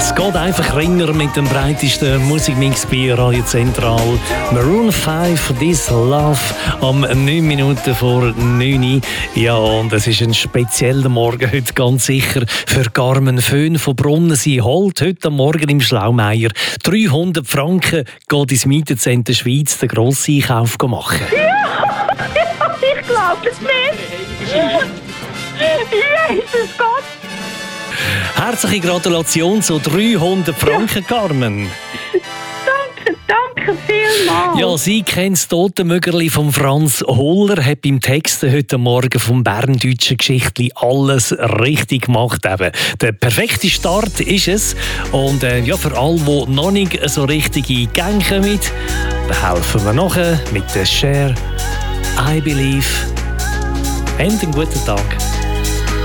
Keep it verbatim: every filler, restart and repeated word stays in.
Es geht einfach ringer mit dem breitesten Musikmix bei Radio Zentral. Maroon fünf, This Love, am neun Minuten vor neun. Ja, und es ist ein spezieller Morgen heute ganz sicher für Carmen Föhn von Brunnen. Sie holt heute Morgen im Schlaumeier dreihundert Franken, geht ins Mietenzentrum Schweiz den grossen Einkauf machen. Ja, ich glaube es nicht. Jesus Gott. Herzliche Gratulation zu dreihundert Franken, Carmen. Danke, danke vielmals. Ja, sie kennt das Totenmögerli von Franz Holler, hat beim Texten heute Morgen vom berndeutschen Geschichtli alles richtig gemacht. Eben. Der perfekte Start ist es. Und äh, ja, für alle, die noch nicht so richtig in die Gänge kommen, da helfen wir nachher mit der Share I Believe. Habt einen guten Tag.